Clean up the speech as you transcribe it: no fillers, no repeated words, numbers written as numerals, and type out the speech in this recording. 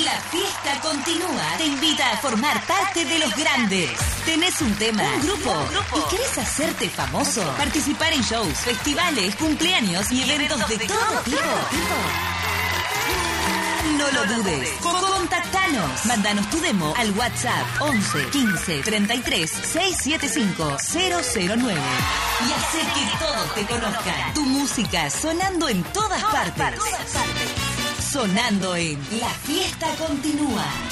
La fiesta continúa. Te invita a formar parte de los grandes. ¿Tenés un tema, un grupo y querés hacerte famoso? Participar en shows, festivales, cumpleaños y eventos de todo tipo. No lo dudes. Contactanos. Mándanos tu demo al WhatsApp 11 15 33 675 009 y hacer que todos te conozcan. Tu música sonando en todas partes. Sonando en La Fiesta Continúa.